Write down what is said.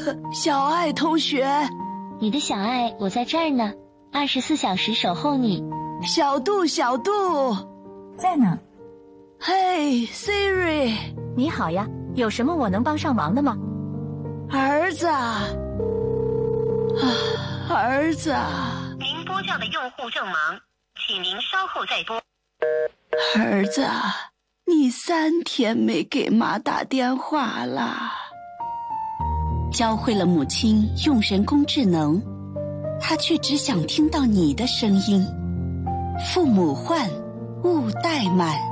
小爱同学， 你的小爱，我在这儿呢，24小时守候你。 小杜， 在呢。 嘿 ，Siri， 你好呀，有什么我能帮上忙的吗？ 儿子，儿子， 您拨叫的用户正忙，请您稍后再拨。 儿子，你3天没给妈打电话了。 教会了母亲用人工智能，她却只想听到你的声音。父母唤，勿怠慢。